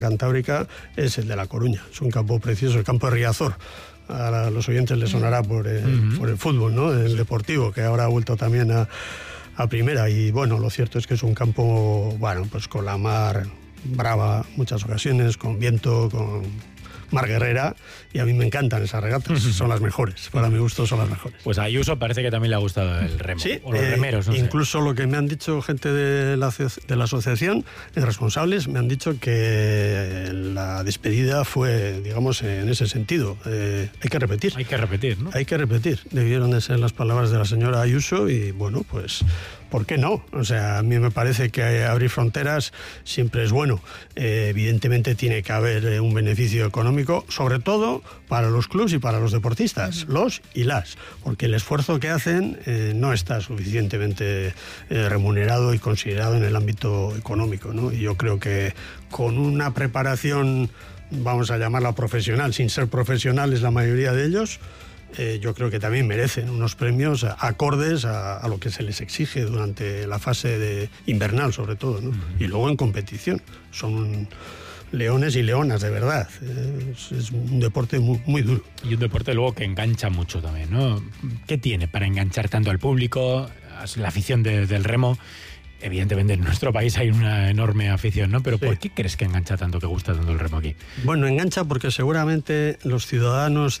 Cantábrica es el de La Coruña. Es un campo precioso, el campo de Riazor. A los oyentes les sonará por el fútbol, ¿no? El deportivo, que ahora ha vuelto también a primera. Y bueno, lo cierto es que es un campo, bueno, pues con la mar brava muchas ocasiones, con viento, con mar guerrera, y a mí me encantan esas regatas, son las mejores, para mi gusto son las mejores. Pues a Ayuso parece que también le ha gustado el remo, sí, o los remeros, no incluso sé. Lo que me han dicho gente de la asociación, responsables, me han dicho que la despedida fue, digamos, en ese sentido. Hay que repetir. Hay que repetir, ¿no? Hay que repetir. Debieron de ser las palabras de la señora Ayuso y, bueno, pues, ¿por qué no? O sea, a mí me parece que abrir fronteras siempre es bueno. Evidentemente tiene que haber un beneficio económico, sobre todo para los clubs y para los deportistas, los y las, porque el esfuerzo que hacen no está suficientemente remunerado y considerado en el ámbito económico, ¿no? Y yo creo que con una preparación, vamos a llamarla profesional, sin ser profesionales la mayoría de ellos, yo creo que también merecen unos premios acordes a lo que se les exige durante la fase de invernal, sobre todo, ¿no? Y luego en competición. Son leones y leonas, de verdad. Es un deporte muy, muy duro. Y un deporte luego que engancha mucho también, ¿no? ¿Qué tiene para enganchar tanto al público, la afición del remo? Evidentemente en nuestro país hay una enorme afición, ¿no? Pero sí. ¿Por qué crees que engancha tanto, que gusta tanto el remo aquí? Bueno, engancha porque seguramente los ciudadanos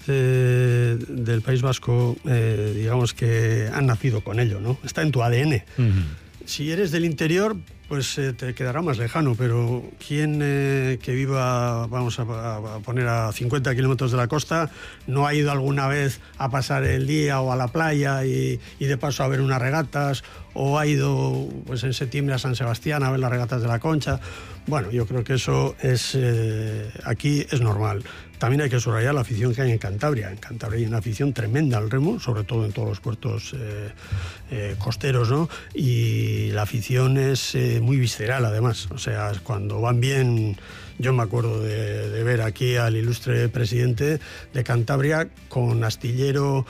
del País Vasco, digamos que han nacido con ello, ¿no? Está en tu ADN. Si eres del interior, pues te quedará más lejano, pero ¿quién que viva, vamos a poner a 50 kilómetros de la costa, no ha ido alguna vez a pasar el día o a la playa y de paso a ver unas regatas, o ha ido pues en septiembre a San Sebastián a ver las regatas de la Concha? Bueno, yo creo que eso es aquí es normal. También hay que subrayar la afición que hay en Cantabria. En Cantabria hay una afición tremenda al remo, sobre todo en todos los puertos costeros, ¿no? Y la afición es muy visceral, además. O sea, cuando van bien, yo me acuerdo de ver aquí al ilustre presidente de Cantabria con Astillero,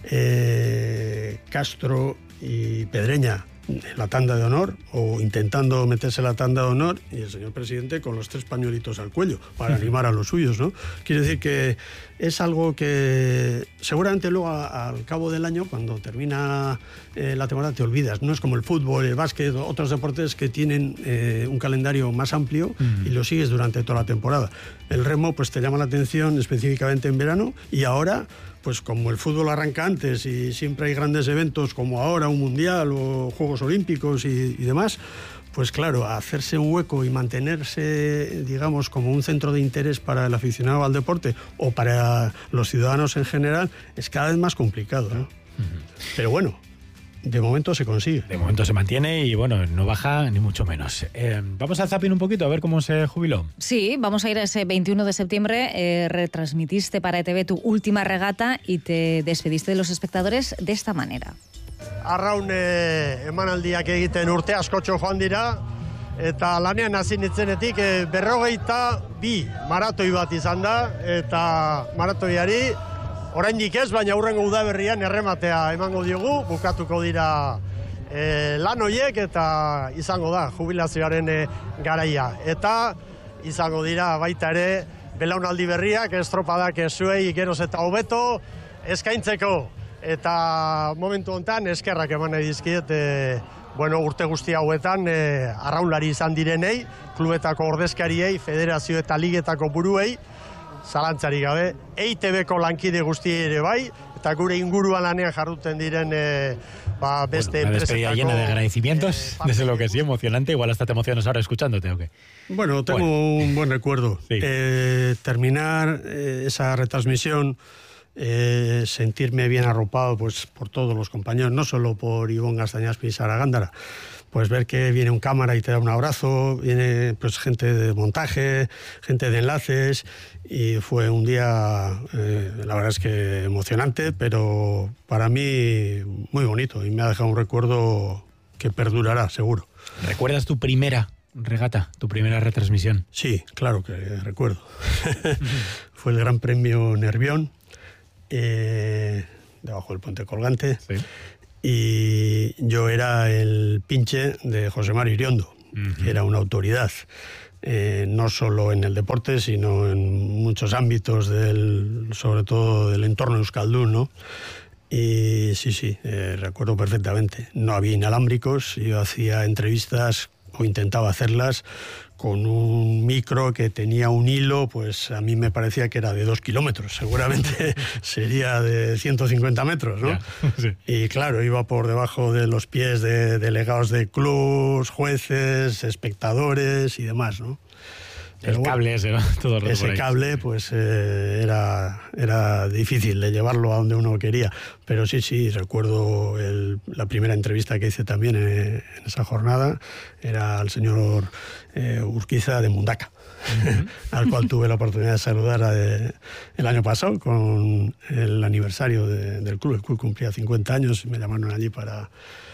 Castro y Pedreña en la tanda de honor, o intentando meterse en la tanda de honor, y el señor presidente con los 3 pañuelitos al cuello para animar a los suyos, ¿no? Quiere decir que es algo que seguramente luego al cabo del año, cuando termina la temporada, te olvidas. No es como el fútbol, el básquet, otros deportes que tienen un calendario más amplio y lo sigues durante toda la temporada. El remo pues te llama la atención específicamente en verano, y ahora pues como el fútbol arranca antes y siempre hay grandes eventos como ahora un mundial o Juegos Olímpicos y demás, pues claro, hacerse un hueco y mantenerse, digamos, como un centro de interés para el aficionado al deporte o para los ciudadanos en general es cada vez más complicado, ¿no? Pero bueno, de momento se consigue. De momento se mantiene y bueno, no baja ni mucho menos. Vamos a zapping un poquito a ver cómo se jubiló. Sí, vamos a ir a ese 21 de septiembre. Retransmitiste para ETV tu última regata y te despediste de los espectadores de esta manera. Arraun emanaldiak egiten urte askotxo joan dira, eta lanean hasi nitzenetik 42 maratoi bat izan da, eta maratoiari oraindik ez, baina hurrengo udaberrian errematea emango diogu, bukatuko dira lan horiek eta izango da jubilazioaren garaia. Eta izango dira baita ere belaunaldi berriak, estropadak zuei geroz eta hobeto eskaintzeko. Eta momentu honetan eskerrak eman nahi dizkiet, urte guzti hauetan arraunlari izan direnei, klubetako ordezkariei, federazio eta ligetako buruei, zalantzari gabe, EITB-ko lankide guzti ere bai, eta gure inguruan lanean jarduten diren beste una despedida llena de agradecimientos, desde lo que sí, emocionante. Igual hasta te emocionas ahora escuchándote, ¿o qué? Bueno, tengo un buen recuerdo. Sí. Terminar esa retransmisión, sentirme bien arropado pues por todos los compañeros, no solo por Ivonne Gaztañaspi y Sara Gándara, pues ver que viene un cámara y te da un abrazo, viene pues gente de montaje, gente de enlaces, y fue un día, la verdad es que emocionante, pero para mí muy bonito, y me ha dejado un recuerdo que perdurará, seguro. ¿Recuerdas tu primera regata, tu primera retransmisión? Sí, claro que recuerdo. Fue el Gran Premio Nervión, debajo del puente colgante, sí. Y yo era el pinche de José Mario Iriondo, que era una autoridad. no solo en el deporte, sino en muchos ámbitos, sobre todo del entorno euskaldún, ¿no? Y sí, recuerdo perfectamente. No había inalámbricos, yo hacía entrevistas o intentaba hacerlas con un micro que tenía un hilo, pues a mí me parecía que era de 2 kilómetros, seguramente sería de 150 metros, ¿no? Sí. Y claro, iba por debajo de los pies de delegados de clubs, jueces, espectadores y demás, ¿no? El cable ese, ¿no? Ese cable, pues era difícil de llevarlo a donde uno quería. Pero sí, recuerdo la primera entrevista que hice también en esa jornada, era al señor Urquiza de Mundaka, al cual tuve la oportunidad de saludar el año pasado con el aniversario del club. El club cumplía 50 años y me llamaron allí para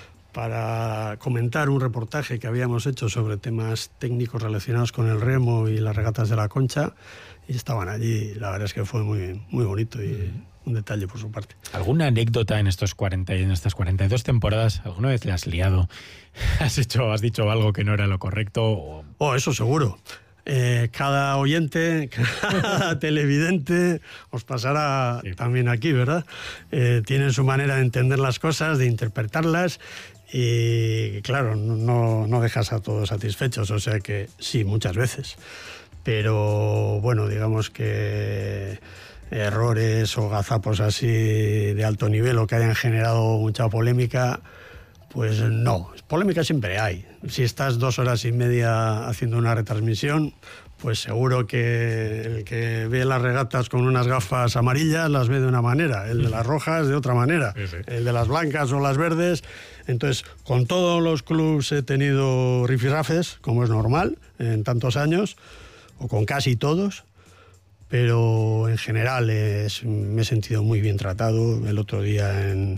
comentar un reportaje que habíamos hecho sobre temas técnicos relacionados con el remo y las regatas de la Concha, y estaban allí. La verdad es que fue muy, muy bonito y un detalle por su parte. ¿Alguna anécdota en estas 42 temporadas? ¿Alguna vez le has liado? ¿Has dicho algo que no era lo correcto? Eso seguro. Cada oyente, cada televidente, os pasará también aquí, ¿verdad? Tienen su manera de entender las cosas, de interpretarlas, y claro, no dejas a todos satisfechos, o sea que sí, muchas veces. Pero bueno, digamos que errores o gazapos así de alto nivel o que hayan generado mucha polémica, pues no. Polémica siempre hay. Si estás 2 horas y media haciendo una retransmisión, pues seguro que el que ve las regatas con unas gafas amarillas las ve de una manera, el de las rojas de otra manera, el de las blancas o las verdes. Entonces, con todos los clubs he tenido rifirrafes, como es normal, en tantos años, o con casi todos, pero en general me he sentido muy bien tratado. El otro día en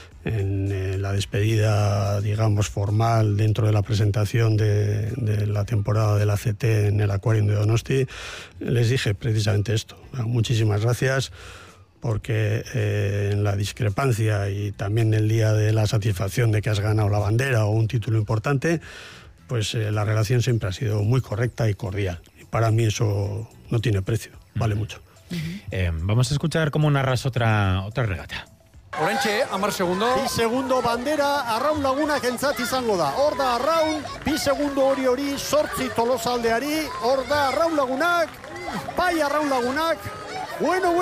la despedida, digamos, formal dentro de la presentación de la temporada del ACT en el Aquarium de Donosti, les dije precisamente esto. Muchísimas gracias, porque en la discrepancia y también el día de la satisfacción de que has ganado la bandera o un título importante, pues la relación siempre ha sido muy correcta y cordial. Y para mí eso no tiene precio, vale mucho. Vamos a escuchar cómo narras otra regata. Oraintxe, 10 segundo. 2 segundo bandera, Arraun Lagunak entzat izango da. Hor da Arraun, 2 segundo hori, 8 Tolosaldeari. Hor da Arraun Lagunak, bai Arraun Lagunak. Bueno,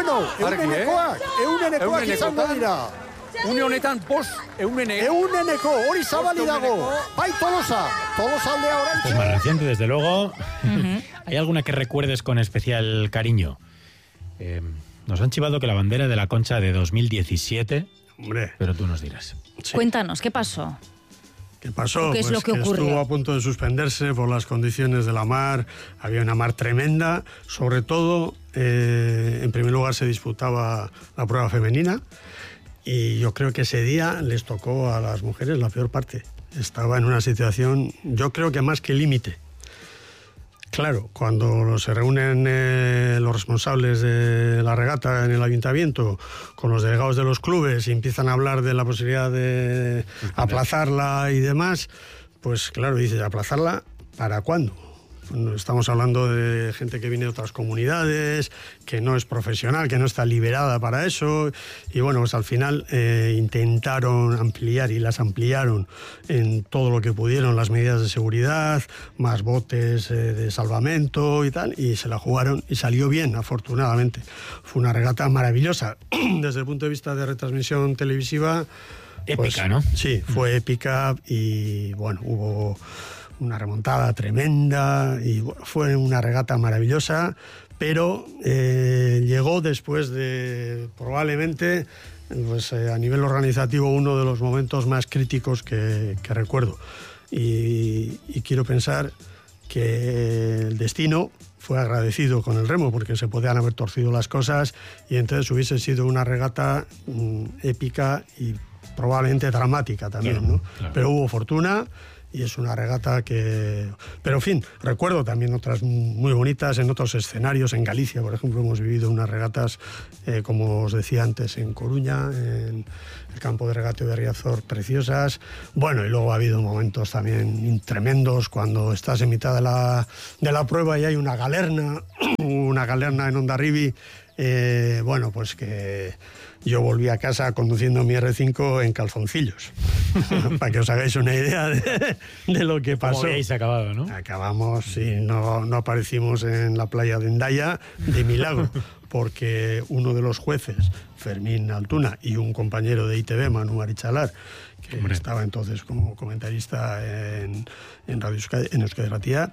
eunenekoak izango dira. Une honetan, Euneneko, hori zabali dago. Bai Tolosaldea oraintxe. Pues más reciente, desde luego. ¿Hay alguna que recuerdes con especial cariño? Nos han chivado que la bandera de la Concha de 2017, hombre, pero tú nos dirás. Sí. Cuéntanos, ¿qué pasó? ¿Qué pasó? ¿Qué es lo que ocurrió? Estuvo a punto de suspenderse por las condiciones de la mar. Había una mar tremenda. Sobre todo, en primer lugar se disputaba la prueba femenina, y yo creo que ese día les tocó a las mujeres la peor parte. Estaba en una situación, yo creo que más que límite. Claro, cuando se reúnen los responsables de la regata en el ayuntamiento con los delegados de los clubes y empiezan a hablar de la posibilidad de aplazarla y demás, pues claro, dice, ¿aplazarla para cuándo? Estamos hablando de gente que viene de otras comunidades, que no es profesional, que no está liberada para eso, y bueno, pues al final intentaron ampliar y las ampliaron en todo lo que pudieron las medidas de seguridad, más botes de salvamento y tal, y se la jugaron y salió bien, afortunadamente. Fue una regata maravillosa desde el punto de vista de retransmisión televisiva. Épica, pues, ¿no? Sí, fue épica y bueno, hubo una remontada tremenda y bueno, fue una regata maravillosa, pero llegó después de probablemente, pues, a nivel organizativo, uno de los momentos más críticos que recuerdo, y quiero pensar que el destino fue agradecido con el remo, porque se podían haber torcido las cosas y entonces hubiese sido una regata épica y probablemente dramática también, ¿no? Claro. Pero hubo fortuna y es una regata que... Pero, en fin, recuerdo también otras muy bonitas en otros escenarios. En Galicia, por ejemplo, hemos vivido unas regatas, como os decía antes, en Coruña, en el campo de regateo de Riazor, preciosas. Bueno, y luego ha habido momentos también tremendos cuando estás en mitad de la prueba y hay una galerna en Hondarribia. Bueno, pues que yo volví a casa conduciendo mi R5 en calzoncillos, para que os hagáis una idea de lo que pasó. ¿Cómo habéis acabado, no? Acabamos, sí, no aparecimos en la playa de Hendaya de milagro, porque uno de los jueces, Fermín Altuna, y un compañero de ITV, Manu Arichalar, que estaba entonces como comentarista en Radio Euskadi, en Euskadi Ratia,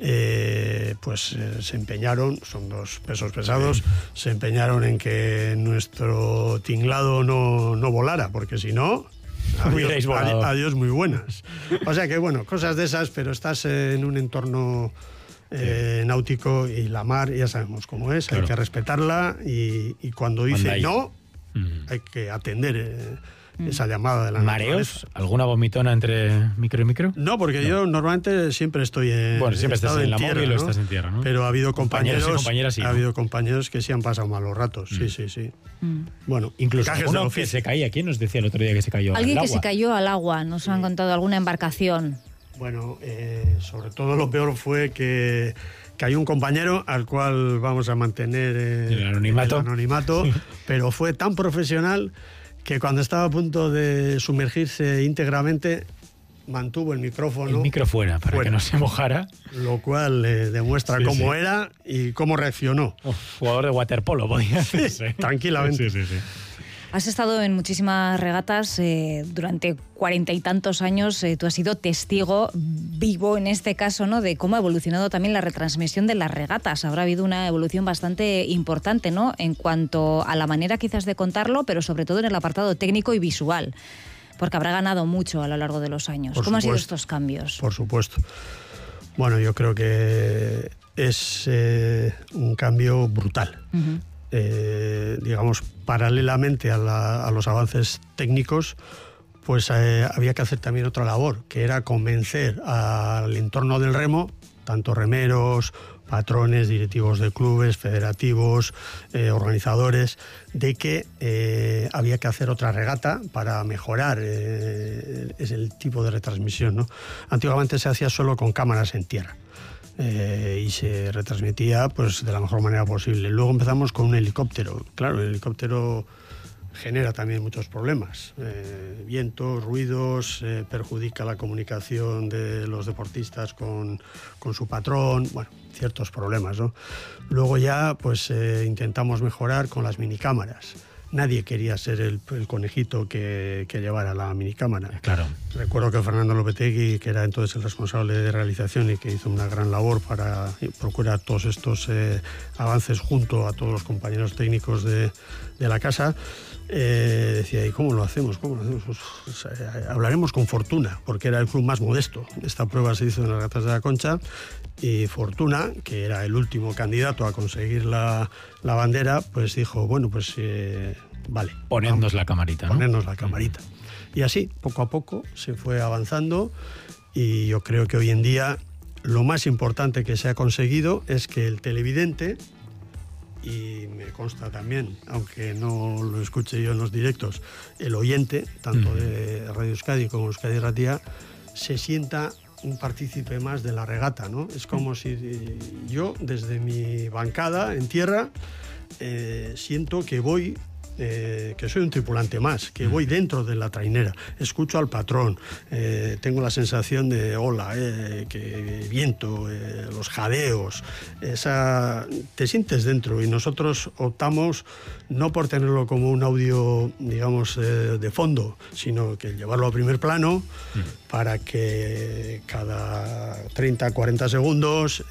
pues se empeñaron, son dos pesos pesados, se empeñaron en que nuestro tinglado no volara, porque si no... Adiós muy buenas. O sea que bueno, cosas de esas, pero estás en un entorno náutico y la mar, ya sabemos cómo es, claro. Hay que respetarla y cuando dice no, hay que atender esa llamada de la ¿Mareos? ¿Alguna vomitona entre micro y micro? No, porque yo normalmente siempre estoy siempre estás en la tierra, móvil, ¿no? Estás en tierra, ¿no? Pero ha habido compañeros y compañeras, sí, ha habido compañeros que sí han pasado malos ratos, sí. Bueno, incluso uno que se caía. ¿Quién nos decía el otro día que se cayó al agua? Alguien que se cayó al agua, nos han contado alguna embarcación. Bueno, sobre todo lo peor fue que hay un compañero al cual vamos a mantener el anonimato, sí. Pero fue tan profesional que cuando estaba a punto de sumergirse íntegramente mantuvo el micrófono. El micro fuera, que no se mojara. Lo cual demuestra cómo era y cómo reaccionó. Jugador de waterpolo podía hacerse. Tranquilamente. Sí. Has estado en muchísimas regatas durante 40 y tantos años. Tú has sido testigo vivo, en este caso, ¿no?, de cómo ha evolucionado también la retransmisión de las regatas. Habrá habido una evolución bastante importante, ¿no?, en cuanto a la manera quizás de contarlo, pero sobre todo en el apartado técnico y visual, porque habrá ganado mucho a lo largo de los años. ¿Cómo han sido estos cambios? Por supuesto. Bueno, yo creo que es un cambio brutal. Digamos, paralelamente a los avances técnicos, pues había que hacer también otra labor, que era convencer al entorno del remo, tanto remeros, patrones, directivos de clubes, federativos, organizadores, de que había que hacer otra regata para mejorar el tipo de retransmisión, ¿no? Antiguamente se hacía solo con cámaras en tierra. Y se retransmitía pues de la mejor manera posible. Luego empezamos con un helicóptero. Claro, el helicóptero genera también muchos problemas. Vientos, ruidos, perjudica la comunicación de los deportistas con su patrón, bueno, ciertos problemas, ¿no? Luego ya pues intentamos mejorar con las minicámaras. Nadie quería ser el conejito que llevara la minicámara. Claro. Recuerdo que Fernando Lopetegui, que era entonces el responsable de realización y que hizo una gran labor para procurar todos estos avances junto a todos los compañeros técnicos de la casa, decía, ¿y cómo lo hacemos? Pues, hablaremos con Fortuna, porque era el club más modesto. Esta prueba se hizo en las Regatas de la Concha y Fortuna, que era el último candidato a conseguir la bandera, pues dijo, bueno, pues vale. Ponernos la camarita, ¿no? Ponernos la camarita. Y así, poco a poco, se fue avanzando y yo creo que hoy en día lo más importante que se ha conseguido es que el televidente, y me consta también, aunque no lo escuche yo en los directos, el oyente, tanto de Radio Euskadi como Euskadi Ratia, se sienta un partícipe más de la regata, ¿no? Es como si yo, desde mi bancada en tierra, siento que voy, que soy un tripulante más, que voy dentro de la trainera, escucho al patrón, tengo la sensación de ola, que viento, los jadeos, te sientes dentro, y nosotros optamos no por tenerlo como un audio, digamos, de fondo, sino que llevarlo a primer plano para que cada 30, 40 segundos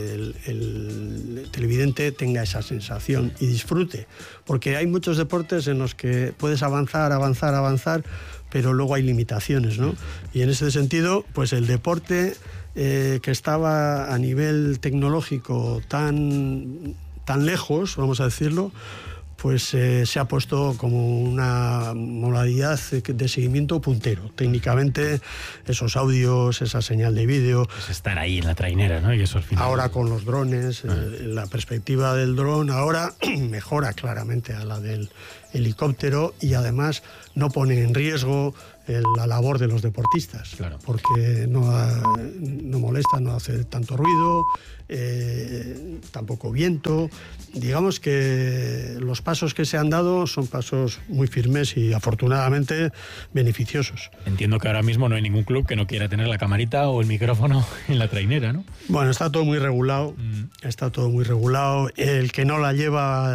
el televidente tenga esa sensación y disfrute, porque hay muchos deportes en los que puedes avanzar, pero luego hay limitaciones, ¿no? Y en ese sentido, pues el deporte que estaba a nivel tecnológico tan lejos, vamos a decirlo, pues se ha puesto como una modalidad de seguimiento puntero. Técnicamente, esos audios, esa señal de vídeo. Pues estar ahí en la trainera, ¿no? Y eso al final... Ahora con los drones, la perspectiva del dron ahora mejora claramente a la del helicóptero y además no pone en riesgo la labor de los deportistas, claro, porque no molesta, no hace tanto ruido, tampoco viento. Digamos que los pasos que se han dado son pasos muy firmes y afortunadamente beneficiosos. Entiendo que ahora mismo no hay ningún club que no quiera tener la camarita o el micrófono en la trainera, ¿no? Bueno, está todo muy regulado, está todo muy regulado. El que no la lleva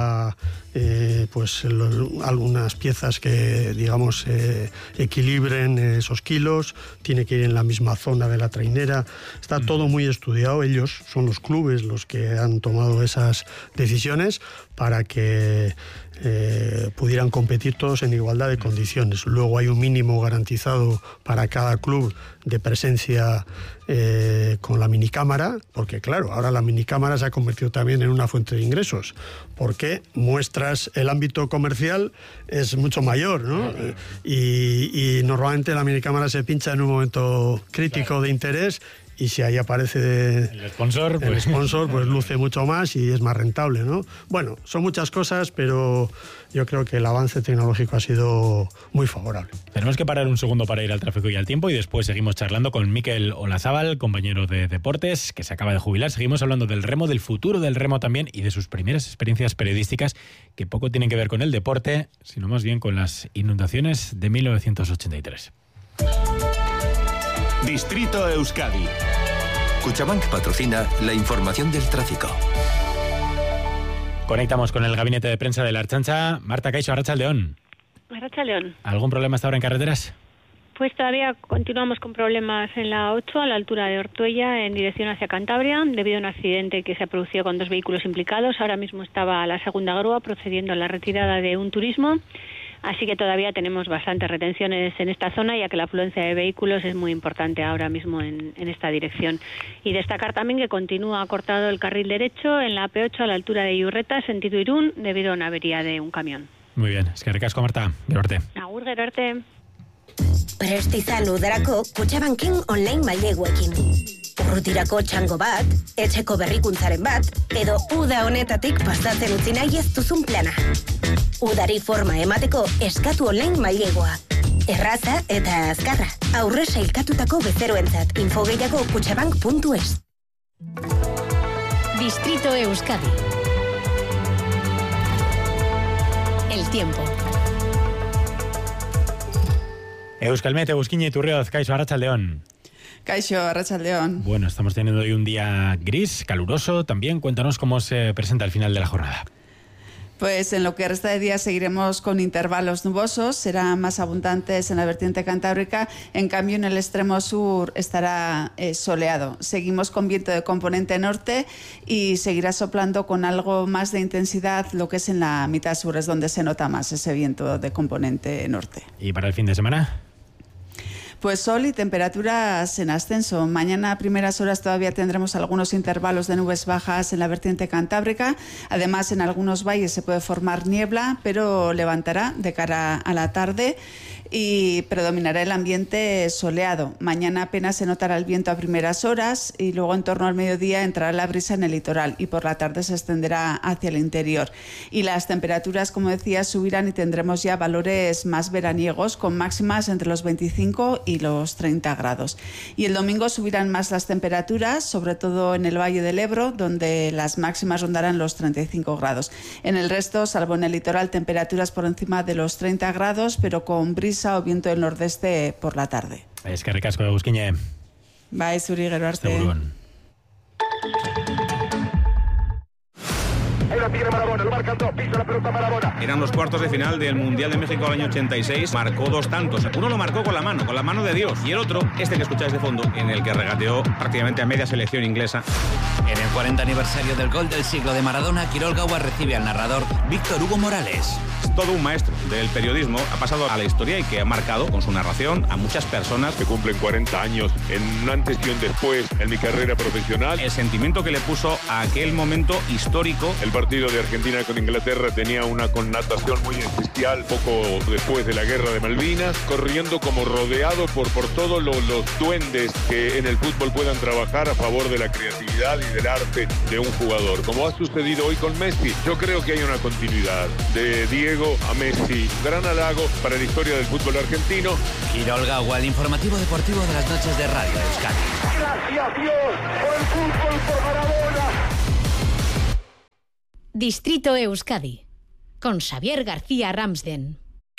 pues algunas piezas que, digamos, equilibren esos kilos, tiene que ir en la misma zona de la trainera. Está todo muy estudiado. Ellos son los clubes los que han tomado esas decisiones para que pudieran competir todos en igualdad de condiciones. Luego hay un mínimo garantizado para cada club de presencia con la minicámara, porque claro, ahora la minicámara se ha convertido también en una fuente de ingresos, porque muestras el ámbito comercial es mucho mayor, ¿no? Y normalmente la minicámara se pincha en un momento crítico de interés, y si ahí aparece el sponsor, pues luce mucho más y es más rentable, ¿no? Bueno, son muchas cosas, pero yo creo que el avance tecnológico ha sido muy favorable. Tenemos que parar un segundo para ir al tráfico y al tiempo y después seguimos charlando con Mikel Olazábal, compañero de deportes, que se acaba de jubilar. Seguimos hablando del remo, del futuro del remo también y de sus primeras experiencias periodísticas que poco tienen que ver con el deporte, sino más bien con las inundaciones de 1983. Distrito Euskadi. Kutxabank patrocina la información del tráfico. Conectamos con el gabinete de prensa de la Ertzaintza. Marta Caixo, Arratsaldeon. Arratsaldeon. ¿Algún problema hasta ahora en carreteras? Pues todavía continuamos con problemas en la 8, a la altura de Ortuella, en dirección hacia Cantabria, debido a un accidente que se ha producido con 2 vehículos implicados. Ahora mismo estaba la segunda grúa procediendo a la retirada de un turismo. Así que todavía tenemos bastantes retenciones en esta zona, ya que la afluencia de vehículos es muy importante ahora mismo en esta dirección. Y destacar también que continúa cortado el carril derecho en la P8 a la altura de Iurreta, sentido Irún, debido a una avería de un camión. Muy bien, es que ricasco, Marta. Gero arte. Agur, gero arte. Prest izan udarako Kutxabanken online maileguekin. Urrutirako txango bat, etxeko berrikuntzaren bat, edo uda honetatik pasatzen utzi nahi ez duzun plana. Udari forma emateko eskatu online mailegua. Erraza eta azkarra. Aurre sailkatutako bezeroentzat. Info gehiago kutxabank.es. Distrito Euskadi. El tiempo. Euskalmet, Euskine Iturrioz, Kaixo, Arratsaldeon. Kaixo, Arratsaldeon. Bueno, estamos teniendo hoy un día gris, caluroso también. Cuéntanos cómo se presenta el final de la jornada. Pues en lo que resta de día seguiremos con intervalos nubosos, serán más abundantes en la vertiente cantábrica, en cambio en el extremo sur estará soleado. Seguimos con viento de componente norte y seguirá soplando con algo más de intensidad lo que es en la mitad sur, es donde se nota más ese viento de componente norte. ¿Y para el fin de semana? Pues sol y temperaturas en ascenso. Mañana a primeras horas todavía tendremos algunos intervalos de nubes bajas en la vertiente cantábrica. Además, en algunos valles se puede formar niebla, pero levantará de cara a la tarde y predominará el ambiente soleado. Mañana apenas se notará el viento a primeras horas y luego en torno al mediodía entrará la brisa en el litoral y por la tarde se extenderá hacia el interior. Y las temperaturas, como decía, subirán y tendremos ya valores más veraniegos con máximas entre los 25 y los 30 grados. Y el domingo subirán más las temperaturas, sobre todo en el Valle del Ebro, donde las máximas rondarán los 35 grados. En el resto, salvo en el litoral, temperaturas por encima de los 30 grados, pero con brisa o viento del nordeste por la tarde. Es que ricasco, Euskine. Bai, zuri, gero arte. Seguruan. Ahí la tiene Marabona, lo marcan dos, pisa la pelota Marabona. Eran los cuartos de final del Mundial de México del año 86. Marcó 2 tantos. Uno lo marcó con la mano de Dios. Y el otro, este que escucháis de fondo, en el que regateó prácticamente a media selección inglesa. En el 40 aniversario del gol del siglo de Maradona, Quirol Gaua recibe al narrador Víctor Hugo Morales. Es todo un maestro del periodismo. Ha pasado a la historia y que ha marcado con su narración a muchas personas que cumplen 40 años en un antes y un después en mi carrera profesional. El sentimiento que le puso a aquel momento histórico. El partido partido de Argentina con Inglaterra tenía una connotación muy especial, poco después de la guerra de Malvinas, corriendo como rodeado por todos los duendes que en el fútbol puedan trabajar a favor de la creatividad y del arte de un jugador. Como ha sucedido hoy con Messi, yo creo que hay una continuidad de Diego a Messi. Gran halago para la historia del fútbol argentino. Quirol Gawa, el informativo deportivo de las noches de Radio Euskadi. Gracias Dios por el fútbol, por Maradona. Distrito Euskadi, con Xavier García Ramsden.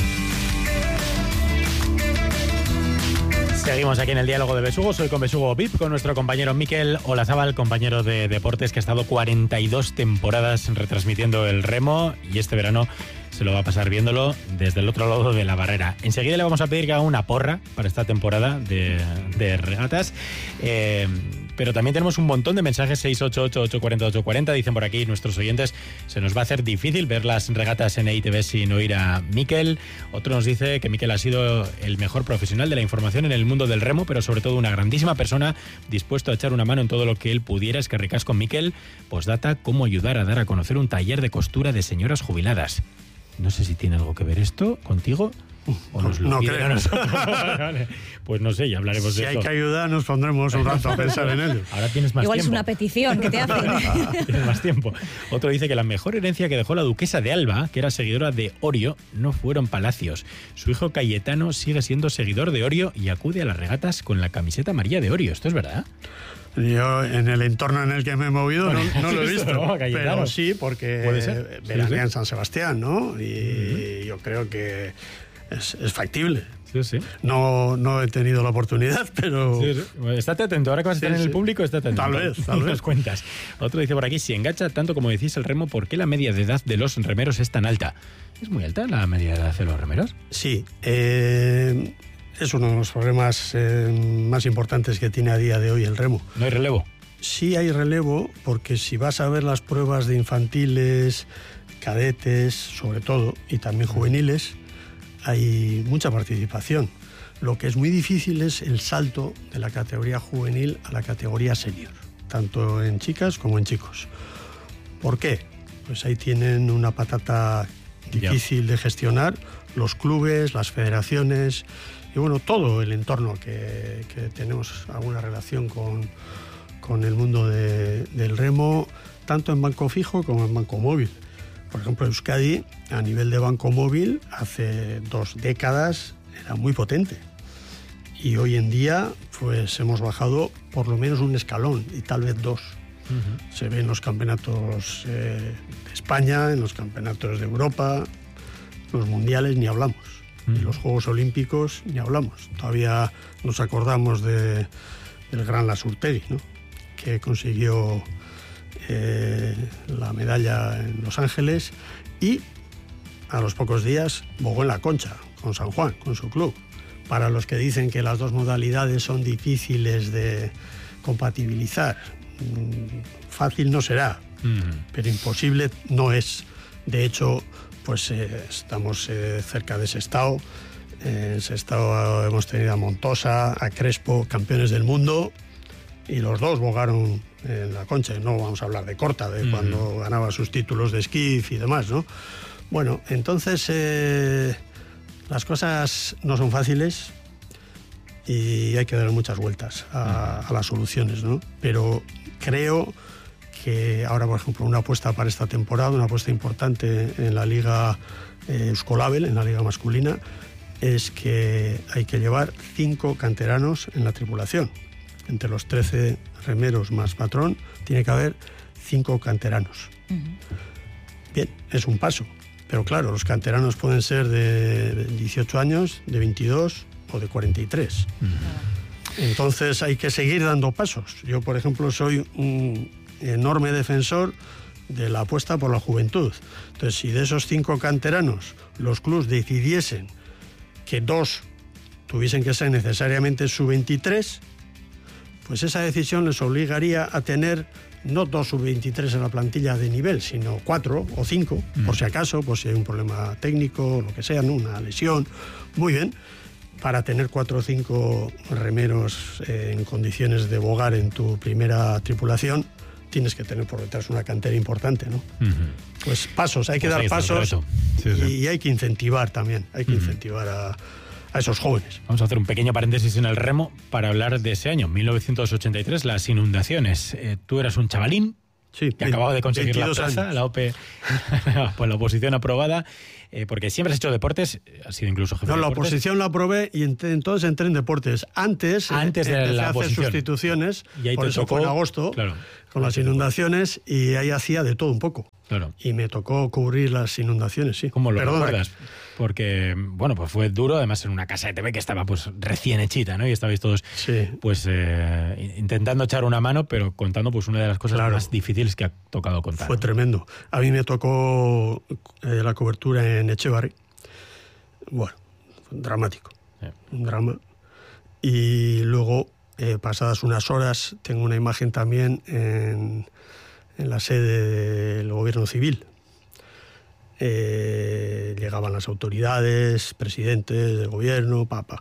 Seguimos aquí en el Diálogo de Besugos. Hoy con Besugo VIP, con nuestro compañero Mikel Olazábal, compañero de deportes que ha estado 42 temporadas retransmitiendo el remo y este verano se lo va a pasar viéndolo desde el otro lado de la barrera. Enseguida le vamos a pedir que haga una porra para esta temporada de regatas. Pero también tenemos un montón de mensajes, 688-840-840. Dicen por aquí nuestros oyentes, se nos va a hacer difícil ver las regatas en EITV sin oír a Mikel. Otro nos dice que Mikel ha sido el mejor profesional de la información en el mundo del remo, pero sobre todo una grandísima persona, dispuesto a echar una mano en todo lo que él pudiera. Es que ricas con Mikel. Postdata, cómo ayudar a dar a conocer un taller de costura de señoras jubiladas. No sé si tiene algo que ver esto contigo. ¿O nos lo pide a nosotros? Vale. Pues no sé, ya hablaremos de esto. Si hay que ayudar, nos pondremos un rato a pensar en ello. Ahora tienes más Igual tiempo. es una petición que te hacen. Tienes más tiempo. Otro dice que la mejor herencia que dejó la duquesa de Alba, que era seguidora de Orio, no fueron palacios. Su hijo Cayetano sigue siendo seguidor de Orio y acude a las regatas con la camiseta amarilla de Orio. ¿Esto es verdad? Yo, en el entorno en el que me he movido, no lo he visto. No, pero sí, porque puede ser. veranea en San Sebastián, ¿no? Y yo creo que es factible. Sí, sí. No he tenido la oportunidad, pero... Sí, sí. Bueno, estate atento, ahora que vas a estar en el público, estate atento. Tal vez. Nos cuentas. Otro dice por aquí, si engancha tanto como decís el remo, ¿por qué la media de edad de los remeros es tan alta? ¿Es muy alta la media de edad de los remeros? Sí, es uno de los problemas más importantes que tiene a día de hoy el remo. ¿No hay relevo? Sí hay relevo, porque si vas a ver las pruebas de infantiles, cadetes, sobre todo, y también juveniles, hay mucha participación. Lo que es muy difícil es el salto de la categoría juvenil a la categoría senior, tanto en chicas como en chicos. ¿Por qué? Pues ahí tienen una patata difícil de gestionar, los clubes, las federaciones y bueno, todo el entorno que tenemos alguna relación con el mundo del remo, tanto en banco fijo como en banco móvil. Por ejemplo, Euskadi, a nivel de banco móvil, hace 2 décadas era muy potente. Y hoy en día, pues hemos bajado por lo menos un escalón, y tal vez 2. Se ve en los campeonatos de España, en los campeonatos de Europa, los mundiales ni hablamos. Y los Juegos Olímpicos ni hablamos. Todavía nos acordamos del gran Lasurtegui, ¿no? Que consiguió la medalla en Los Ángeles y a los pocos días bogó en la Concha con San Juan, con su club. Para los que dicen que las dos modalidades son difíciles de compatibilizar, fácil no será, pero imposible no es. De hecho, pues estamos cerca de Sestao. En Sestao hemos tenido a Montosa, a Crespo, campeones del mundo, y los dos bogaron en la Concha. No vamos a hablar de Corta, de cuando ganaba sus títulos de esquif y demás, ¿no? Bueno, entonces las cosas no son fáciles y hay que dar muchas vueltas a las soluciones, ¿no? Pero creo que ahora, por ejemplo, una apuesta para esta temporada, una apuesta importante en la Liga Euskolabel, en la Liga masculina, es que hay que llevar 5 canteranos en la tripulación. Entre los 13 remeros más patrón, tiene que haber 5 canteranos. Bien, es un paso. Pero claro, los canteranos pueden ser de 18 años, de 22 o de 43. Entonces hay que seguir dando pasos. Yo, por ejemplo, soy un enorme defensor de la apuesta por la juventud. Entonces, si de esos 5 canteranos los clubs decidiesen que 2 tuviesen que ser necesariamente sub-23, pues esa decisión les obligaría a tener no 2 sub-23 en la plantilla de nivel, sino 4 o 5, por si acaso, por si hay un problema técnico, lo que sea, ¿no? Una lesión. Muy bien, para tener 4 o 5 remeros en condiciones de bogar en tu primera tripulación, tienes que tener por detrás una cantera importante, ¿no? Pues pasos, hay que dar ahí está el pasos reto. Sí. y hay que incentivar también, hay que incentivar a esos jóvenes. Vamos a hacer un pequeño paréntesis en el remo para hablar de ese año, 1983, las inundaciones. Tú eras un chavalín que acababa de conseguir la plaza, años. la OPE, pues la oposición aprobada, porque siempre has hecho deportes, has sido incluso jefe de la deportes. oposición la aprobé y entonces entré en deportes. Antes de empecé la a hacer oposición. sustituciones, Y ahí por te eso tocó, fue en agosto, claro, con las inundaciones, y ahí hacía de todo un poco. Claro. Y me tocó cubrir las inundaciones, sí. ¿Cómo lo Perdona. recuerdas? Porque, bueno, pues fue duro, además en una casa de TV que estaba pues recién hechita, ¿no? Y estabais todos pues intentando echar una mano, pero contando pues una de las cosas más difíciles que ha tocado contar. Fue tremendo. A mí me tocó la cobertura en Echevarri. Bueno, fue dramático. Un drama. Y luego, pasadas unas horas, tengo una imagen también en la sede del gobierno civil. Llegaban las autoridades, presidentes del gobierno, papa,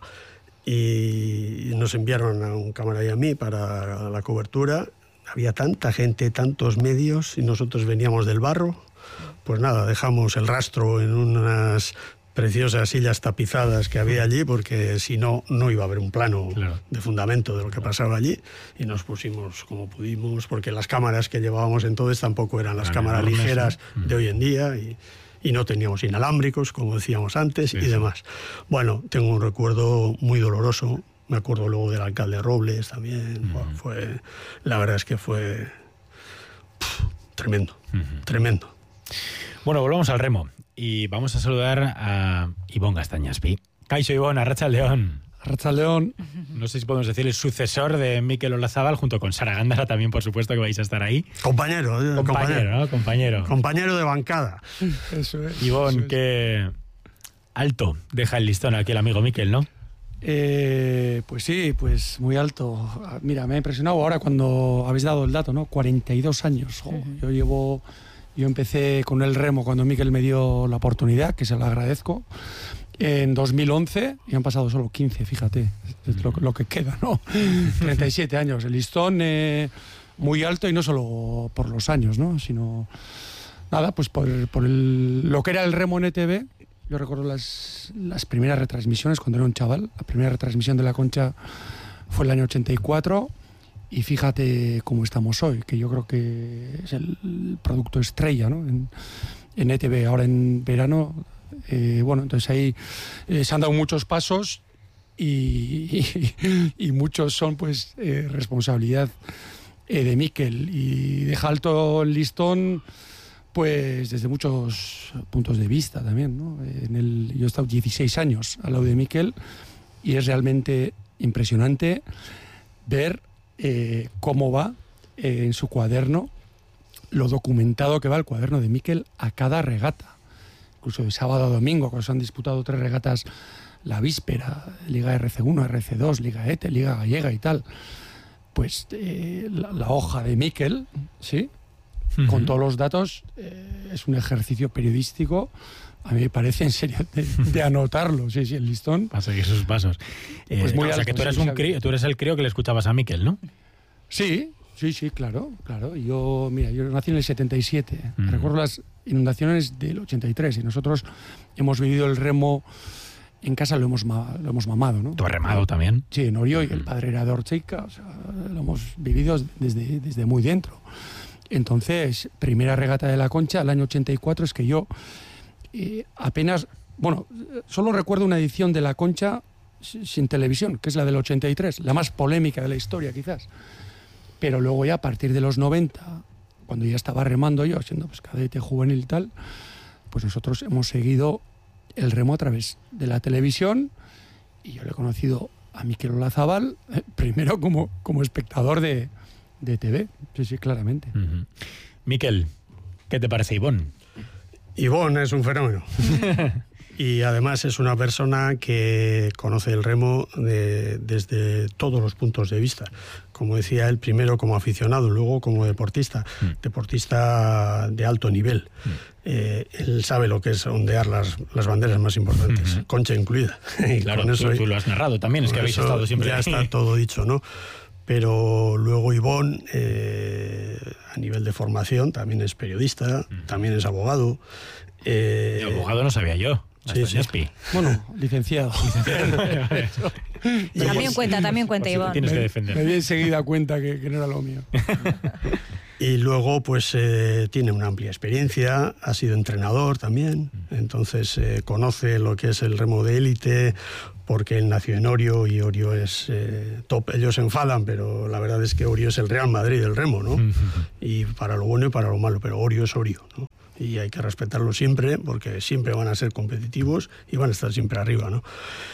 y nos enviaron a un cámara y a mí para la cobertura. Había tanta gente, tantos medios, y nosotros veníamos del barro. Pues nada, dejamos el rastro en unas preciosas sillas tapizadas que había allí, porque si no, no iba a haber un plano de fundamento de lo que pasaba allí, y nos pusimos como pudimos, porque las cámaras que llevábamos entonces tampoco eran las cámaras enormes, ligeras ¿no? de hoy en día, y no teníamos inalámbricos, como decíamos antes, y demás. Bueno, tengo un recuerdo muy doloroso. Me acuerdo luego del alcalde Robles también. Bueno, la verdad es que fue tremendo, tremendo. Bueno, volvamos al remo y vamos a saludar a Ivón Gastañaspi. Kaixo Ivón, Arratsaldeon. Arratsaldeon. No sé si podemos decir el sucesor de Mikel Olazábal, junto con Sara Gándara también, por supuesto, que vais a estar ahí. Compañero, ¿no? Compañero. Compañero de bancada. Eso es. Ivón, qué alto deja el listón aquí el amigo Mikel, ¿no? Pues sí, pues muy alto. Mira, me ha impresionado ahora cuando habéis dado el dato, ¿no? 42 años. Yo empecé con el remo cuando Mikel me dio la oportunidad, que se lo agradezco, en 2011, y han pasado solo 15, fíjate, es lo que queda, ¿no? 37 años. El listón muy alto, y no solo por los años, ¿no? Sino, nada, pues por lo que era el remo en ETV. Yo recuerdo las primeras retransmisiones cuando era un chaval. La primera retransmisión de La Concha fue el año 84, y fíjate cómo estamos hoy, que yo creo que es el producto estrella, ¿no? En ETV, ahora en verano. Bueno, entonces ahí se han dado muchos pasos, y muchos son pues responsabilidad de Mikel, y deja alto el listón pues desde muchos puntos de vista también, ¿no? Yo he estado 16 años al lado de Mikel, y es realmente impresionante ver cómo va en su cuaderno, lo documentado que va el cuaderno de Mikel a cada regata. Incluso de sábado a domingo, cuando se han disputado 3 regatas la víspera, Liga RC1, RC2, Liga ETE, Liga Gallega y tal, pues la hoja de Mikel, ¿sí? Con todos los datos, es un ejercicio periodístico, a mí me parece, en serio, de anotarlo, sí, el listón. A seguir sus pasos. Pues muy alto, que tú eres tú eres el crío que le escuchabas a Mikel, ¿no? Sí, claro. Yo nací en el 77. Recuerdo las inundaciones del 83, y nosotros hemos vivido el remo en casa, lo hemos mamado, ¿no? ¿Tú has remado también? Sí, en Orio, y el padre era de Orcheica, o sea, lo hemos vivido desde muy dentro. Entonces, primera regata de La Concha, el año 84, es que yo apenas... Bueno, solo recuerdo una edición de La Concha sin televisión, que es la del 83, la más polémica de la historia, quizás. Pero luego ya a partir de los 90, cuando ya estaba remando yo, siendo pues cadete, juvenil y tal, pues nosotros hemos seguido el remo a través de la televisión, y yo le he conocido a Mikel Olazábal primero como espectador de TV, sí, claramente. Mikel, ¿qué te parece Ivón? Ivón es un fenómeno. Y además es una persona que conoce el remo desde todos los puntos de vista. Como decía él, primero como aficionado, luego como deportista de alto nivel. Él sabe lo que es ondear las banderas más importantes, Concha incluida. Y claro, con eso, tú lo has narrado también, es que habéis estado siempre ya ahí. está todo dicho, ¿no? Pero luego Ivón, a nivel de formación, también es periodista, también es abogado. Abogado no sabía yo. Sí, sí. Bueno, licenciado. También cuenta, Ivón. Tienes que defender. Me di enseguida cuenta que no era lo mío. Y luego, pues, tiene una amplia experiencia, ha sido entrenador también, entonces conoce lo que es el remo de élite, porque él nació en Orio y Orio es top. Ellos se enfadan, pero la verdad es que Orio es el Real Madrid del remo, ¿no? Y para lo bueno y para lo malo, pero Orio es Orio, ¿no? Y hay que respetarlo siempre, porque siempre van a ser competitivos y van a estar siempre arriba, ¿no?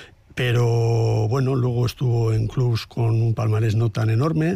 Pero bueno, luego estuvo en clubs con un palmarés no tan enorme,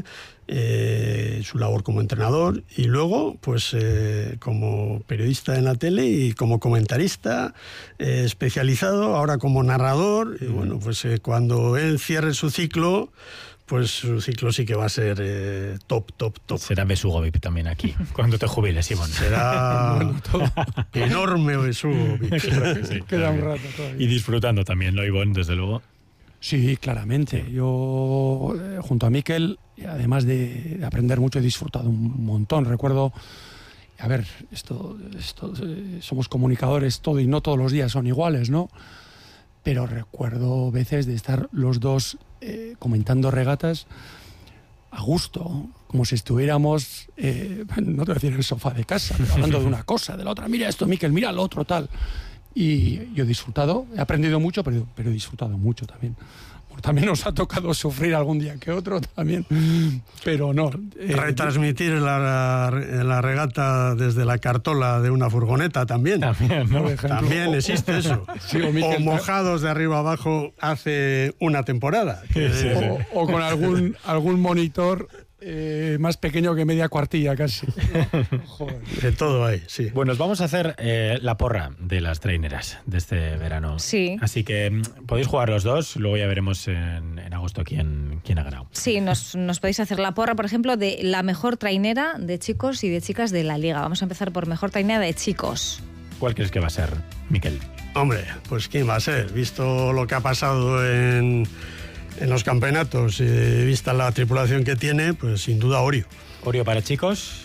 su labor como entrenador, y luego pues como periodista en la tele y como comentarista especializado, ahora como narrador, y bueno, pues cuando él cierre su ciclo, pues su ciclo sí que va a ser top. Será Besugo VIP también aquí, cuando te jubiles, Simón. Será enorme Besugo VIP. Claro que sí, Queda un rato todavía. Y disfrutando también, ¿no, Ivón? Desde luego. Sí, claramente. Sí. Yo, junto a Mikel, además de aprender mucho, he disfrutado un montón. Recuerdo, a ver, esto somos comunicadores todo y no todos los días son iguales, ¿no? Pero recuerdo veces de estar los dos comentando regatas a gusto, como si estuviéramos, no te voy a decir en el sofá de casa, pero hablando de una cosa, de la otra. Mira esto, Mikel, mira lo otro, tal. Y yo he disfrutado, he aprendido mucho, pero he disfrutado mucho también. También nos ha tocado sufrir algún día que otro también, pero no. Retransmitir la regata desde la cartola de una furgoneta también. También, ¿no? También existe eso. Sí, o mojados de arriba abajo hace una temporada. O con algún monitor más pequeño que media cuartilla casi. Joder. De todo hay, sí. Bueno, os vamos a hacer la porra de las traineras de este verano. Sí. Así que podéis jugar los dos, luego ya veremos en agosto quién ha ganado. Sí, nos podéis hacer la porra, por ejemplo, de la mejor trainera de chicos y de chicas de la liga. Vamos a empezar por mejor trainera de chicos. ¿Cuál crees que va a ser, Mikel? Hombre, pues ¿quién va a ser? Visto lo que ha pasado en los campeonatos, vista la tripulación que tiene, pues sin duda Orio. Orio para chicos.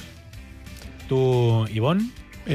¿Tú, Ivón?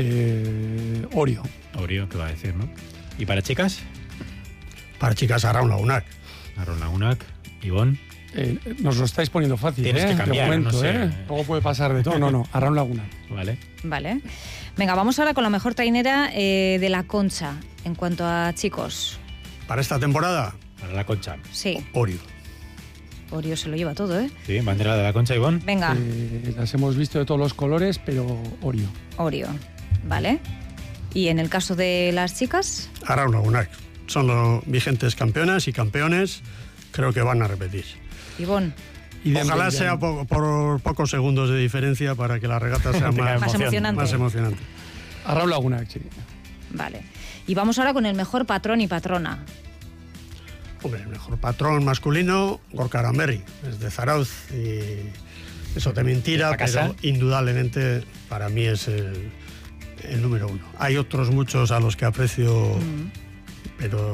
Orio. Orio, ¿qué va a decir, no? ¿Y para chicas? Para chicas, Arraun Lagunac. Arraun Lagunac. ¿Ivón? Nos lo estáis poniendo fácil, Tienes que cambiar, de momento, no sé. Luego puede pasar de todo. No, Arraun Lagunac. Vale. Venga, vamos ahora con la mejor trainera de la Concha, en cuanto a chicos. ¿Para esta temporada? Para la Concha. Sí. Orio. Orio se lo lleva todo, ¿eh? Sí, bandera de la Concha, Ivón. Venga. Las hemos visto de todos los colores, pero Orio. Orio, vale. ¿Y en el caso de las chicas? Arraun Lagunac. Son los vigentes campeonas y campeones. Creo que van a repetir. Ivón. Ojalá sea por pocos segundos de diferencia para que la regata sea más emocionante. Arraun Lagunac, sí. Vale. Y vamos ahora con el mejor patrón y patrona. Hombre, el mejor patrón masculino, Gorka Aranberri, es de Zarauz, y eso te mentira, pero indudablemente para mí es el número uno. Hay otros muchos a los que aprecio, pero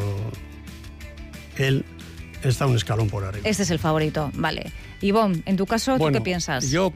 él está un escalón por arriba. Este es el favorito, vale. Ivón, en tu caso, ¿tú qué piensas? Yo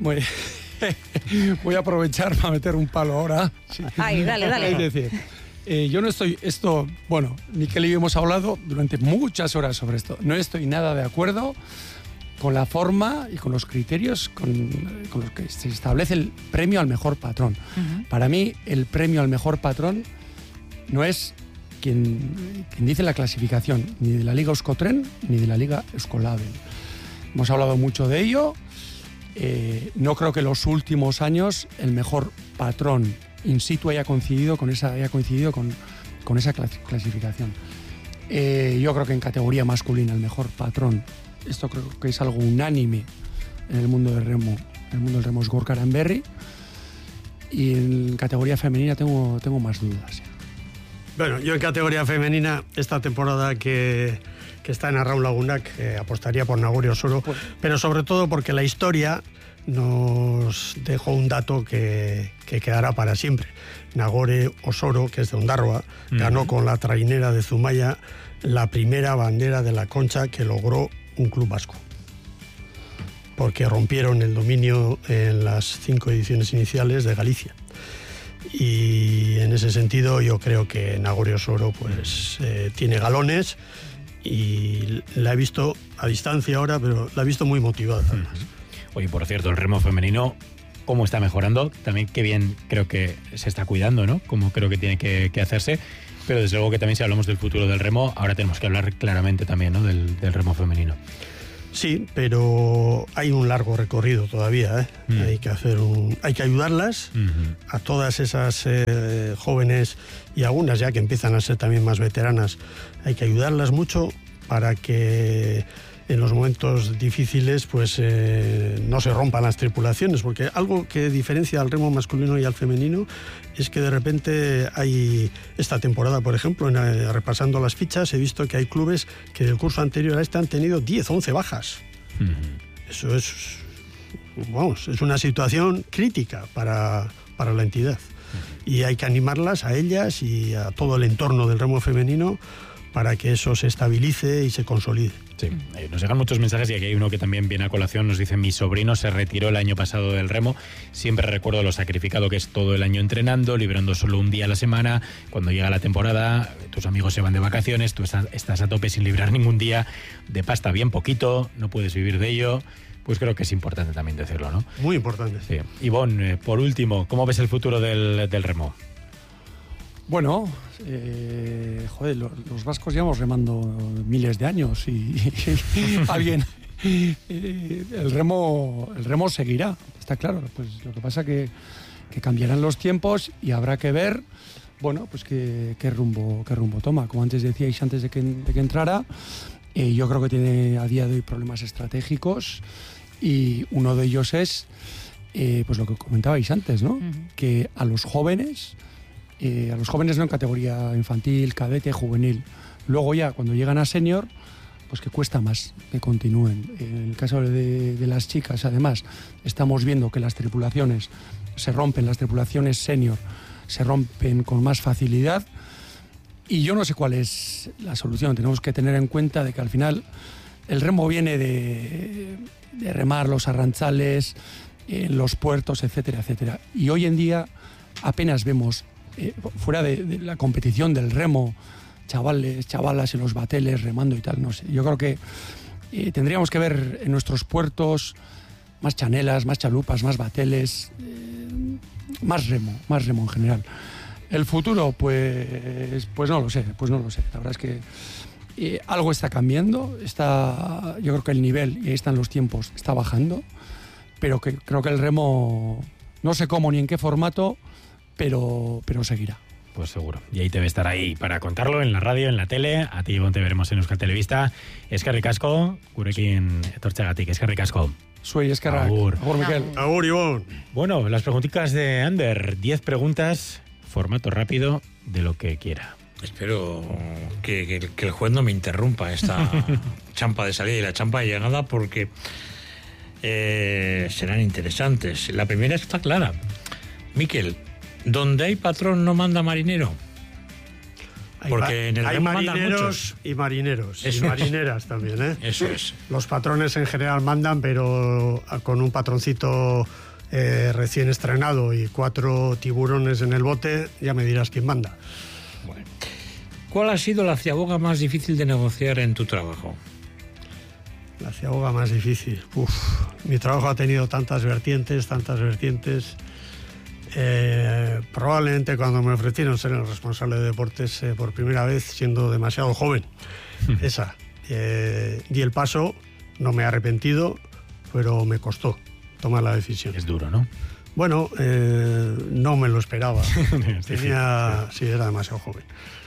voy a aprovechar para meter un palo ahora. Sí. Ay, dale. Es decir, yo no estoy, Mikel y yo hemos hablado durante muchas horas sobre esto. No estoy nada de acuerdo con la forma y con los criterios con los que se establece el premio al mejor patrón. Para mí, el premio al mejor patrón no es quien dice la clasificación, ni de la Liga Euskotren ni de la Liga Euskolabel. Hemos hablado mucho de ello. No creo que en los últimos años el mejor patrón in situ haya coincidido con esa clasificación. Yo creo que en categoría masculina el mejor patrón, esto creo que es algo unánime en el mundo del remo. El mundo del remo es Gorka Aranberri, y en categoría femenina tengo más dudas. Bueno, yo en categoría femenina esta temporada que está en Arraun Lagunac apostaría por Nagore Osoro, pero sobre todo porque la historia nos dejó un dato que quedará para siempre. Nagore Osoro, que es de Ondarroa, ganó con la trainera de Zumaya la primera bandera de la Concha que logró un club vasco. porque rompieron el dominio en las 5 ediciones iniciales de Galicia. Y en ese sentido yo creo que Nagore Osoro pues tiene galones, y la he visto a distancia ahora, pero la he visto muy motivada además. Oye, por cierto, el remo femenino, ¿cómo está mejorando? También qué bien creo que se está cuidando, ¿no? Como creo que tiene que hacerse. Pero desde luego que también, si hablamos del futuro del remo, ahora tenemos que hablar claramente también, ¿no? del remo femenino. Sí, pero hay un largo recorrido todavía, ¿eh? Hay que ayudarlas a todas esas jóvenes, y algunas ya que empiezan a ser también más veteranas. Hay que ayudarlas mucho para que en los momentos difíciles pues no se rompan las tripulaciones, porque algo que diferencia al remo masculino y al femenino es que de repente hay, esta temporada por ejemplo, repasando las fichas, he visto que hay clubes que del curso anterior a este han tenido 10 o 11 bajas. Eso es, vamos, es una situación crítica para la entidad, y hay que animarlas a ellas y a todo el entorno del remo femenino para que eso se estabilice y se consolide. Sí, nos llegan muchos mensajes, y aquí hay uno que también viene a colación. Nos dice: mi sobrino se retiró el año pasado del remo. Siempre recuerdo lo sacrificado que es todo el año entrenando, librando solo un día a la semana. Cuando llega la temporada, tus amigos se van de vacaciones, tú estás a tope sin librar ningún día, de pasta bien poquito, no puedes vivir de ello. Pues creo que es importante también decirlo, ¿no? Muy importante. Sí. Ivonne, por último, ¿cómo ves el futuro del remo? Bueno, los vascos llevamos remando miles de años y alguien... el remo seguirá, está claro. Pues lo que pasa que cambiarán los tiempos y habrá que ver, bueno, pues qué rumbo toma. Como antes decíais, antes de que entrara, yo creo que tiene a día de hoy problemas estratégicos, y uno de ellos es pues lo que comentabais antes, ¿no? Que a los jóvenes no en categoría infantil, cadete, juvenil, luego ya cuando llegan a senior, pues que cuesta más que continúen. En el caso de las chicas, además, estamos viendo que las tripulaciones se rompen, las tripulaciones senior se rompen con más facilidad, y yo no sé cuál es la solución. Tenemos que tener en cuenta de que al final el remo viene de remar los arranchales, los puertos, etcétera, etcétera. Y hoy en día apenas vemos, fuera de la competición del remo, chavales, chavalas en los bateles remando y tal, no sé. Yo creo que tendríamos que ver en nuestros puertos más chanelas, más chalupas, más bateles, más remo en general. El futuro, pues no lo sé. La verdad es que algo está cambiando, yo creo que el nivel, y ahí están los tiempos, está bajando, pero creo que el remo, no sé cómo ni en qué formato, pero seguirá. Pues seguro. Y ahí te debe estar ahí para contarlo, en la radio, en la tele. A ti, Ivonne, te veremos en Euskal Telebista. Eskerrik asko, gurekin etortzeagatik. Eskerrik asko. Soy eskerrak. Agur. Agur, Miquel. Agur, Ivonne. Bueno, las preguntitas de Ander. 10 preguntas, formato rápido, de lo que quiera. Espero que el juez no me interrumpa esta champa de salida y la champa de llegada, porque serán interesantes. La primera está clara. Miquel, ¿donde hay patrón no manda marinero? Porque en el hay remo marineros muchos. y marineros. Eso y es. marineras también, ¿eh? Eso es. Los patrones en general mandan, pero con un patroncito recién estrenado y 4 tiburones en el bote, ya me dirás quién manda. Bueno. ¿Cuál ha sido la ciaboga más difícil de negociar en tu trabajo? La ciaboga más difícil. Mi trabajo ha tenido tantas vertientes. Probablemente cuando me ofrecieron ser el responsable de deportes por primera vez, siendo demasiado joven, esa. Di el paso, no me he arrepentido, pero me costó tomar la decisión. Es duro, ¿no? Bueno, no me lo esperaba. Era demasiado joven.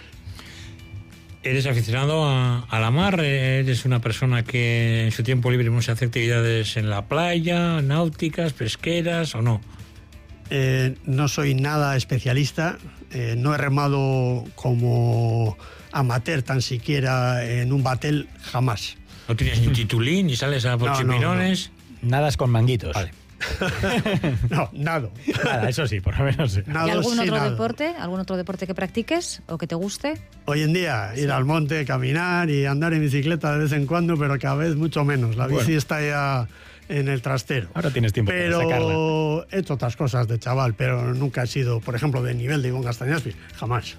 ¿Eres aficionado a la mar? ¿Eres una persona que en su tiempo libre muchas hace actividades en la playa, náuticas, pesqueras o no? No soy nada especialista. No he remado como amateur tan siquiera en un batel, jamás. ¿No tienes ni titulín, ni sales a por chipinones? No. Nadas con manguitos. Vale. No, nado. Nada, eso sí, por lo menos sí. ¿Y algún otro deporte que practiques o que te guste? Hoy en día, ir al monte, caminar y andar en bicicleta de vez en cuando, pero cada vez mucho menos. La bici está ya en el trastero. Ahora tienes tiempo para sacarla. Pero he hecho otras cosas de chaval, pero nunca he sido, por ejemplo, de nivel de Ivonne Castañaspis. Jamás.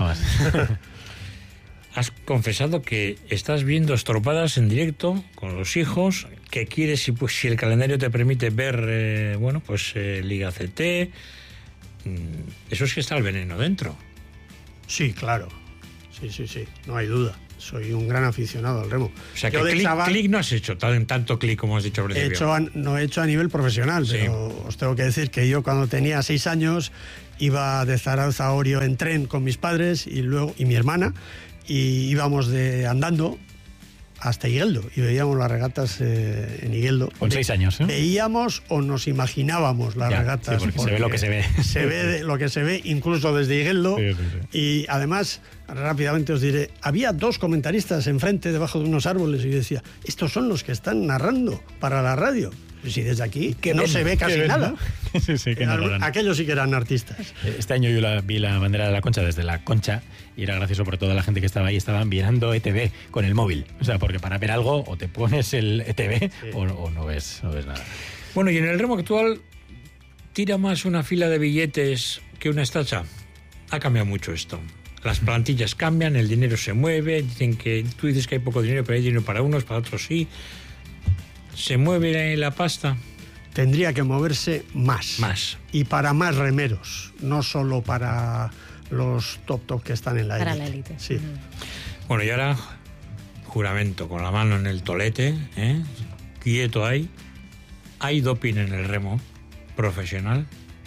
Has confesado que estás viendo estropadas en directo con los hijos, que quieres, si el calendario te permite ver, Liga CT. Eso es que está el veneno dentro. Sí, claro. Sí, no hay duda. Soy un gran aficionado al remo. O sea, que clic no has hecho tanto clic como has dicho al principio. No he hecho a nivel profesional, sí. Pero os tengo que decir que yo cuando tenía 6 años iba de Zarauz a Orio en tren con mis padres y mi hermana, y íbamos andando hasta Igueldo y veíamos las regatas en Igueldo. Con 6 años, ¿eh? Veíamos o nos imaginábamos las regatas. Sí, porque se ve lo que se ve. Se ve lo que se ve incluso desde Igueldo. Sí. Y además, rápidamente os diré, había 2 comentaristas enfrente, debajo de unos árboles, y yo decía, estos son los que están narrando para la radio. Si desde aquí no se ve casi nada. ¿No? Sí, que aquellos sí que eran artistas. Este año yo vi la bandera de la Concha desde la Concha y era gracioso por toda la gente que estaba ahí. Estaban mirando ETV con el móvil. O sea, porque para ver algo o te pones el ETV o no ves nada. Bueno, y en el remo actual, ¿tira más una fila de billetes que una estacha? Ha cambiado mucho esto. Las plantillas cambian, el dinero se mueve. Tú dices que hay poco dinero, pero hay dinero para unos, para otros sí. ¿Se mueve la pasta? Tendría que moverse más. Y para más remeros, no solo para los top que están en la élite. Para la élite. Sí. Bueno, y ahora, juramento, con la mano en el tolete, quieto ahí. ¿Hay doping en el remo profesional?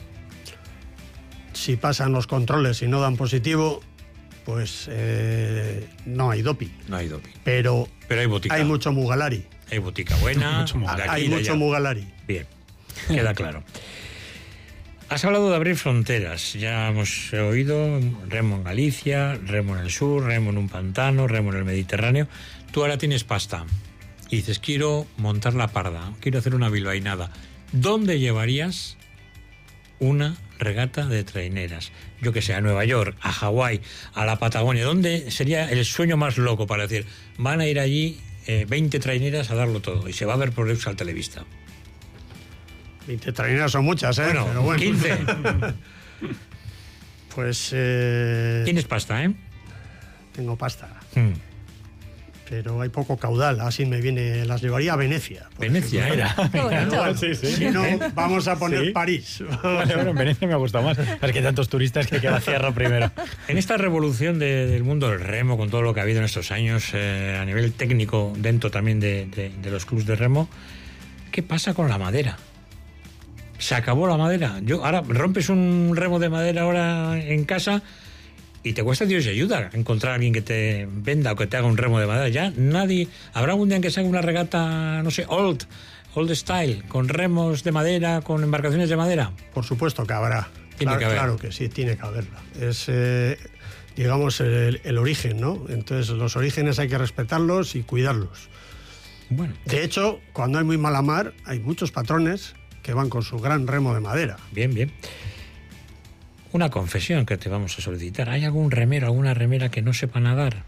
Si pasan los controles y no dan positivo, pues no hay doping. No hay doping. Pero hay botica. Hay mucho mugalari. Hay botica buena. Hay mucho mugalari. Bien, queda claro. Has hablado de abrir fronteras. Ya hemos oído remo en Galicia, remo en el sur, remo en un pantano, remo en el Mediterráneo. Tú ahora tienes pasta y dices, quiero montar la parda, quiero hacer una bilbainada. ¿Dónde llevarías una regata de traineras? Yo que sé, a Nueva York, a Hawái, a la Patagonia. ¿Dónde sería el sueño más loco para decir, van a ir allí 20 traineras a darlo todo y se va a ver por Euskal Televista? 20 traineras son muchas, ¿eh? Bueno, pero bueno. 15. Pues... Tienes pasta, ¿eh? Tengo pasta. Pero hay poco caudal, así me viene... Las llevaría a Venecia. Venecia era. Sí. Si no, vamos a poner París. Vale, bueno, en Venecia me ha gustado más. Es que hay tantos turistas que la cierro primero. En esta revolución del mundo del remo, con todo lo que ha habido en estos años, a nivel técnico, dentro también de los clubs de remo, ¿qué pasa con la madera? ¿Se acabó la madera? Ahora rompes un remo de madera ahora en casa y te cuesta Dios y ayuda encontrar a alguien que te venda o que te haga un remo de madera. Ya nadie... ¿Habrá algún día en que se haga una regata, no sé, old style, con remos de madera, con embarcaciones de madera? Por supuesto que habrá. Tiene que haber. Claro que sí, tiene que haberla. Es, digamos, el origen, ¿no? Entonces, los orígenes hay que respetarlos y cuidarlos. Bueno. De hecho, cuando hay muy mala mar, hay muchos patrones que van con su gran remo de madera. Bien. Una confesión que te vamos a solicitar. ¿Hay algún remero, alguna remera que no sepa nadar?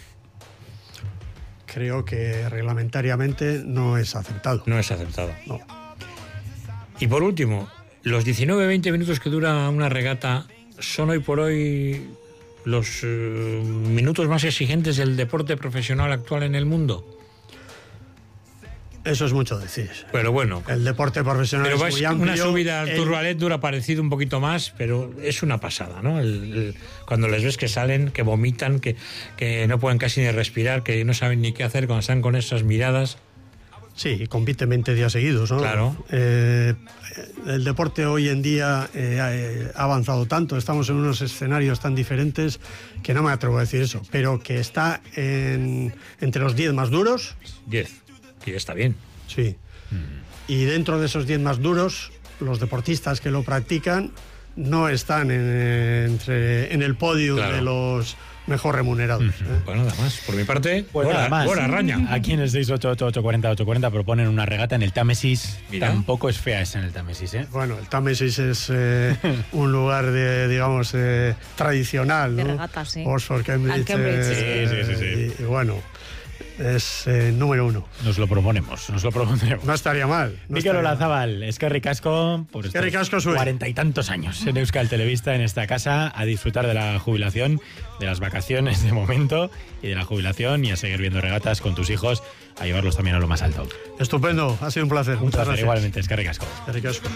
Creo que reglamentariamente no es aceptado. No es aceptado. No. Y por último, los 19-20 minutos que dura una regata son hoy por hoy los minutos más exigentes del deporte profesional actual en el mundo. Eso es mucho decir. Pero bueno. El deporte profesional es muy amplio. Una subida al Turbalet dura parecido un poquito más, pero es una pasada, ¿no? Cuando les ves que salen, que vomitan, que no pueden casi ni respirar, que no saben ni qué hacer cuando están con esas miradas. Sí, compiten 20 días seguidos, ¿no? Claro. El deporte hoy en día ha avanzado tanto, estamos en unos escenarios tan diferentes que no me atrevo a decir eso, pero que está entre los 10 más duros. 10. Y está bien. Sí. Y dentro de esos 10 más duros, los deportistas que lo practican no están en el podio de los mejor remunerados. Bueno, además, por mi parte, ahora Raña. Aquí en el 688-840-840 proponen una regata en el Támesis. Mira. Tampoco es fea esa en el Támesis, ¿eh? Bueno, el Támesis es un lugar digamos, tradicional, ¿no? De regatas, sí. Oxford, Cambridge. Sí. Y bueno... es número 1. Nos lo proponemos, nos lo propondremos. No estaría mal. Mikel Olazábal, eskerrik asko por estos 40 y tantos años en Euskal Telebista, en esta casa, a disfrutar de la jubilación, de las vacaciones de momento y de la jubilación, y a seguir viendo regatas con tus hijos, a llevarlos también a lo más alto. Estupendo, ha sido un placer. Un placer igualmente, eskerrik asko. Eskerrik asko.